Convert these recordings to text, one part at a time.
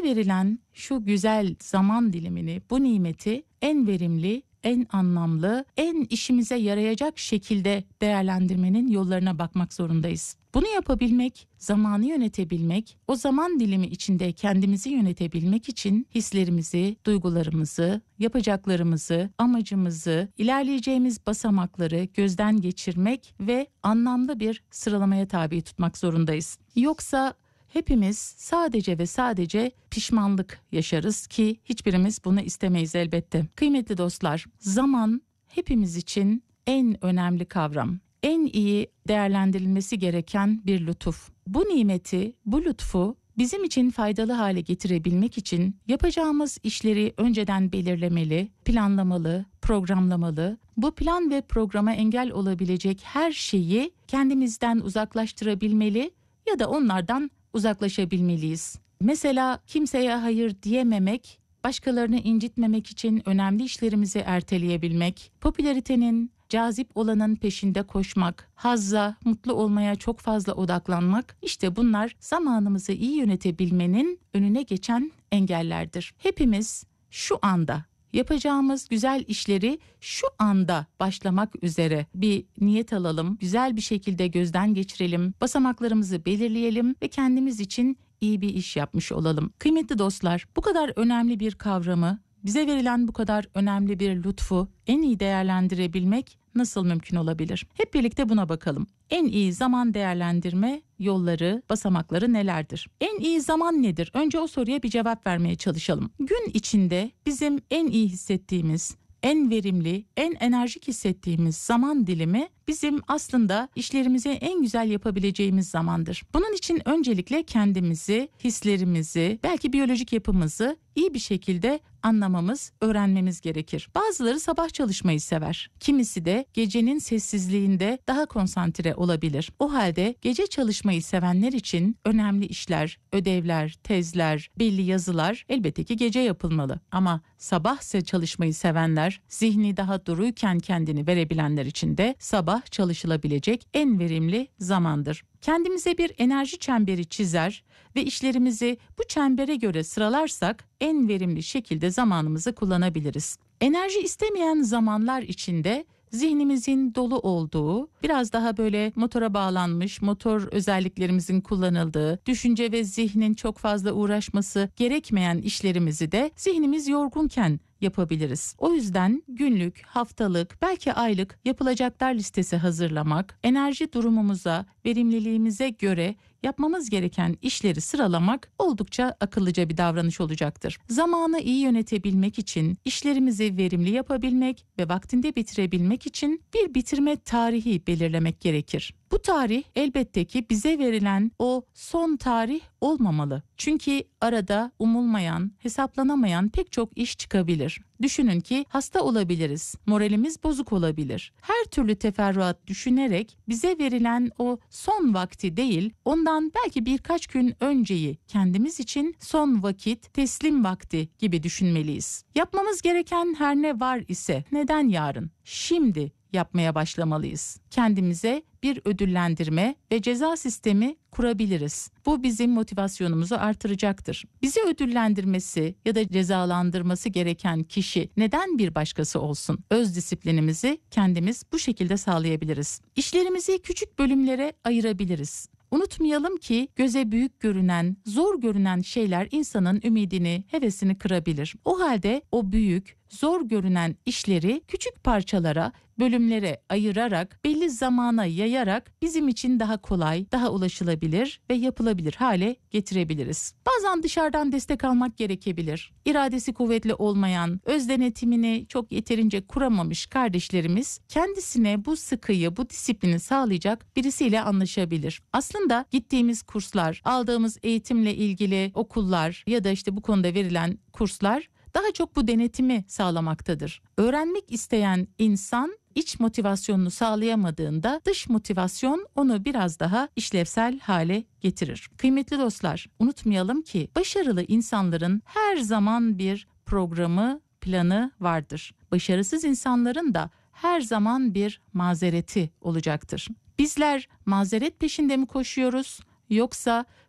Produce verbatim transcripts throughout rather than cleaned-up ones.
verilen şu güzel zaman dilimini, bu nimeti en verimli, en anlamlı, en işimize yarayacak şekilde değerlendirmenin yollarına bakmak zorundayız. Bunu yapabilmek, zamanı yönetebilmek, o zaman dilimi içinde kendimizi yönetebilmek için hislerimizi, duygularımızı, yapacaklarımızı, amacımızı, ilerleyeceğimiz basamakları gözden geçirmek ve anlamlı bir sıralamaya tabi tutmak zorundayız. Yoksa hepimiz sadece ve sadece pişmanlık yaşarız ki hiçbirimiz bunu istemeyiz elbette. Kıymetli dostlar, zaman hepimiz için en önemli kavram, en iyi değerlendirilmesi gereken bir lütuf. Bu nimeti, bu lütfu bizim için faydalı hale getirebilmek için yapacağımız işleri önceden belirlemeli, planlamalı, programlamalı. Bu plan ve programa engel olabilecek her şeyi kendimizden uzaklaştırabilmeli ya da onlardan uzaklaşabilmeliyiz. Mesela kimseye hayır diyememek, başkalarını incitmemek için önemli işlerimizi erteleyebilmek, popülaritenin, cazip olanın peşinde koşmak, hazza, mutlu olmaya çok fazla odaklanmak, işte bunlar zamanımızı iyi yönetebilmenin önüne geçen engellerdir. Hepimiz şu anda yapacağımız güzel işleri şu anda başlamak üzere bir niyet alalım, güzel bir şekilde gözden geçirelim, basamaklarımızı belirleyelim ve kendimiz için iyi bir iş yapmış olalım. Kıymetli dostlar, bu kadar önemli bir kavramı, bize verilen bu kadar önemli bir lütfu en iyi değerlendirebilmek nasıl mümkün olabilir? Hep birlikte buna bakalım. En iyi zaman değerlendirme yolları, basamakları nelerdir? En iyi zaman nedir? Önce o soruya bir cevap vermeye çalışalım. Gün içinde bizim en iyi hissettiğimiz, en verimli, en enerjik hissettiğimiz zaman dilimi bizim aslında işlerimizi en güzel yapabileceğimiz zamandır. Bunun için öncelikle kendimizi, hislerimizi, belki biyolojik yapımızı iyi bir şekilde anlamamız, öğrenmemiz gerekir. Bazıları sabah çalışmayı sever. Kimisi de gecenin sessizliğinde daha konsantre olabilir. O halde gece çalışmayı sevenler için önemli işler, ödevler, tezler, belli yazılar elbette ki gece yapılmalı. Ama sabahse çalışmayı sevenler, zihni daha duruyken kendini verebilenler için de sabah çalışılabilecek en verimli zamandır. Kendimize bir enerji çemberi çizer ve işlerimizi bu çembere göre sıralarsak en verimli şekilde zamanımızı kullanabiliriz. Enerji istemeyen zamanlar içinde zihnimizin dolu olduğu, biraz daha böyle motora bağlanmış, motor özelliklerimizin kullanıldığı, düşünce ve zihnin çok fazla uğraşması gerekmeyen işlerimizi de zihnimiz yorgunken yapabiliriz. O yüzden günlük, haftalık, belki aylık yapılacaklar listesi hazırlamak, enerji durumumuza, verimliliğimize göre yapmamız gereken işleri sıralamak oldukça akıllıca bir davranış olacaktır. Zamanı iyi yönetebilmek için, işlerimizi verimli yapabilmek ve vaktinde bitirebilmek için bir bitirme tarihi belirlemek gerekir. Bu tarih elbette ki bize verilen o son tarih olmamalı. Çünkü arada umulmayan, hesaplanamayan pek çok iş çıkabilir. Düşünün ki hasta olabiliriz, moralimiz bozuk olabilir. Her türlü teferruat düşünerek bize verilen o son vakti değil, ondan belki birkaç gün önceyi kendimiz için son vakit, teslim vakti gibi düşünmeliyiz. Yapmamız gereken her ne var ise neden yarın, şimdi yapmaya başlamalıyız. Kendimize bir ödüllendirme ve ceza sistemi kurabiliriz. Bu bizim motivasyonumuzu artıracaktır. Bizi ödüllendirmesi ya da cezalandırması gereken kişi neden bir başkası olsun? Öz disiplinimizi kendimiz bu şekilde sağlayabiliriz. İşlerimizi küçük bölümlere ayırabiliriz. Unutmayalım ki göze büyük görünen, zor görünen şeyler insanın ümidini, hevesini kırabilir. O halde o büyük, zor görünen işleri küçük parçalara, bölümlere ayırarak, belli zamana yayarak bizim için daha kolay, daha ulaşılabilir ve yapılabilir hale getirebiliriz. Bazen dışarıdan destek almak gerekebilir. İradesi kuvvetli olmayan, öz denetimini çok yeterince kuramamış kardeşlerimiz kendisine bu sıkıyı, bu disiplini sağlayacak birisiyle anlaşabilir. Aslında gittiğimiz kurslar, aldığımız eğitimle ilgili okullar ya da işte bu konuda verilen kurslar daha çok bu denetimi sağlamaktadır. Öğrenmek isteyen insan iç motivasyonunu sağlayamadığında dış motivasyon onu biraz daha işlevsel hale getirir. Kıymetli dostlar, unutmayalım ki başarılı insanların her zaman bir programı, planı vardır. Başarısız insanların da her zaman bir mazereti olacaktır. Bizler mazeret peşinde mi koşuyoruz yoksa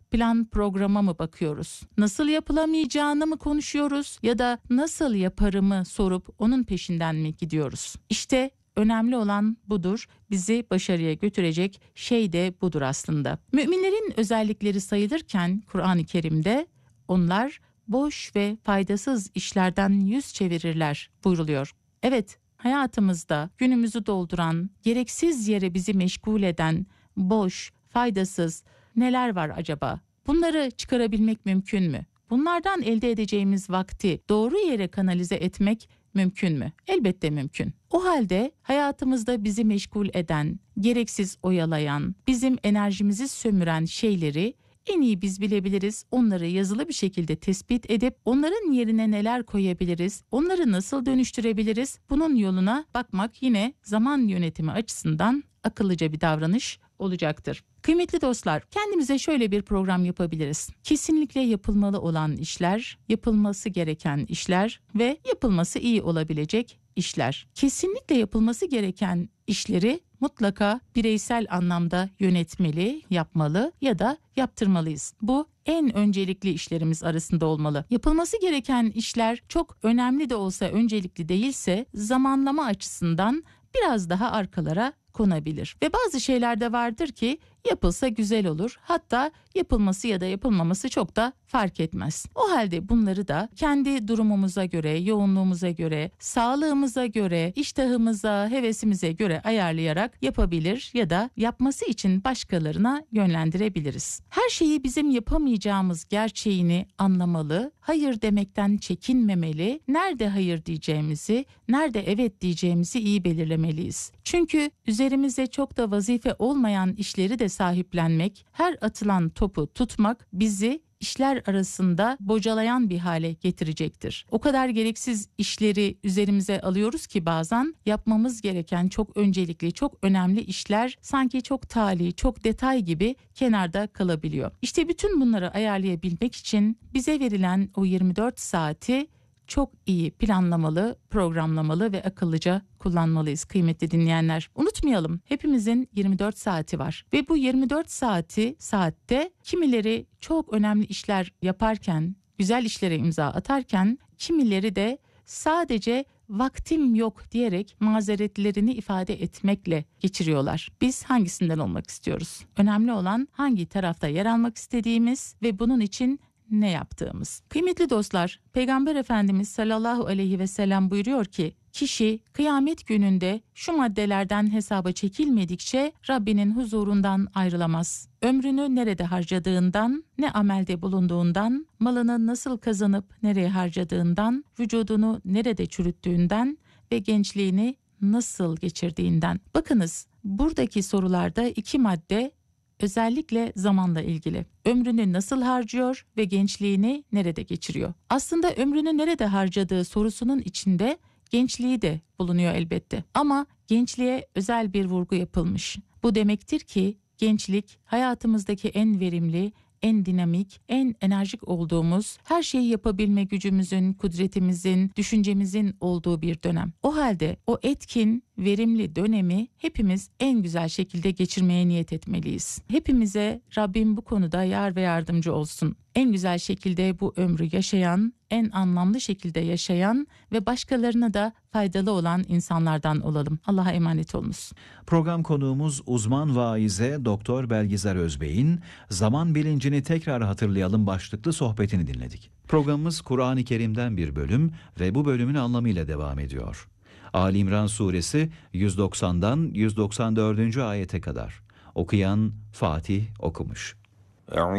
plan programa mı bakıyoruz? Nasıl yapılamayacağını mı konuşuyoruz ya da nasıl yaparımı sorup onun peşinden mi gidiyoruz? İşte önemli olan budur. Bizi başarıya götürecek şey de budur aslında. Müminlerin özellikleri sayılırken Kur'an-ı Kerim'de onlar boş ve faydasız işlerden yüz çevirirler buyruluyor. Evet, hayatımızda günümüzü dolduran, gereksiz yere bizi meşgul eden, boş, faydasız neler var acaba? Bunları çıkarabilmek mümkün mü? Bunlardan elde edeceğimiz vakti doğru yere kanalize etmek mümkün mü? Elbette mümkün. O halde hayatımızda bizi meşgul eden, gereksiz oyalayan, bizim enerjimizi sömüren şeyleri en iyi biz bilebiliriz. Onları yazılı bir şekilde tespit edip onların yerine neler koyabiliriz, onları nasıl dönüştürebiliriz? Bunun yoluna bakmak yine zaman yönetimi açısından akıllıca bir davranış olacaktır. Kıymetli dostlar, kendimize şöyle bir program yapabiliriz. Kesinlikle yapılmalı olan işler, yapılması gereken işler ve yapılması iyi olabilecek işler. Kesinlikle yapılması gereken işleri mutlaka bireysel anlamda yönetmeli, yapmalı ya da yaptırmalıyız. Bu en öncelikli işlerimiz arasında olmalı. Yapılması gereken işler çok önemli de olsa öncelikli değilse zamanlama açısından biraz daha arkalara konabilir. Ve bazı şeyler de vardır ki yapılsa güzel olur. Hatta yapılması ya da yapılmaması çok da fark etmez. O halde bunları da kendi durumumuza göre, yoğunluğumuza göre, sağlığımıza göre, iştahımıza, hevesimize göre ayarlayarak yapabilir ya da yapması için başkalarına yönlendirebiliriz. Her şeyi bizim yapamayacağımız gerçeğini anlamalı, hayır demekten çekinmemeli, nerede hayır diyeceğimizi, nerede evet diyeceğimizi iyi belirlemeliyiz. Çünkü üzerimize çok da vazife olmayan işleri de sahiplenmek, her atılan topu tutmak bizi işler arasında bocalayan bir hale getirecektir. O kadar gereksiz işleri üzerimize alıyoruz ki bazen yapmamız gereken çok öncelikli, çok önemli işler sanki çok tali, çok detay gibi kenarda kalabiliyor. İşte bütün bunları ayarlayabilmek için bize verilen o yirmi dört saati çok iyi planlamalı, programlamalı ve akıllıca kullanmalıyız kıymetli dinleyenler. Unutmayalım, hepimizin yirmi dört saati var ve bu yirmi dört saati saatte kimileri çok önemli işler yaparken, güzel işlere imza atarken, kimileri de sadece vaktim yok diyerek mazeretlerini ifade etmekle geçiriyorlar. Biz hangisinden olmak istiyoruz? Önemli olan hangi tarafta yer almak istediğimiz ve bunun için ne yaptığımız. Kıymetli dostlar, Peygamber Efendimiz sallallahu aleyhi ve sellem buyuruyor ki, kişi kıyamet gününde şu maddelerden hesaba çekilmedikçe Rabbinin huzurundan ayrılamaz. Ömrünü nerede harcadığından, ne amelde bulunduğundan, malını nasıl kazanıp nereye harcadığından, vücudunu nerede çürüttüğünden ve gençliğini nasıl geçirdiğinden. Bakınız, buradaki sorularda iki madde özellikle zamanla ilgili. Ömrünü nasıl harcıyor ve gençliğini nerede geçiriyor? Aslında ömrünü nerede harcadığı sorusunun içinde gençliği de bulunuyor elbette. Ama gençliğe özel bir vurgu yapılmış. Bu demektir ki gençlik hayatımızdaki en verimli, en dinamik, en enerjik olduğumuz, her şeyi yapabilme gücümüzün, kudretimizin, düşüncemizin olduğu bir dönem. O halde o etkin, verimli dönemi hepimiz en güzel şekilde geçirmeye niyet etmeliyiz. Hepimize Rabbim bu konuda yar ve yardımcı olsun. En güzel şekilde bu ömrü yaşayan, en anlamlı şekilde yaşayan ve başkalarına da faydalı olan insanlardan olalım. Allah'a emanet olunuz. Program konuğumuz uzman vaize Doktor Belgizar Özbey'in Zaman Bilincini Tekrar Hatırlayalım başlıklı sohbetini dinledik. Programımız Kur'an-ı Kerim'den bir bölüm ve bu bölümün anlamıyla devam ediyor. Ali İmran Suresi yüz doksandan yüz doksan dördüncü ayete kadar. Okuyan Fatih okumuş.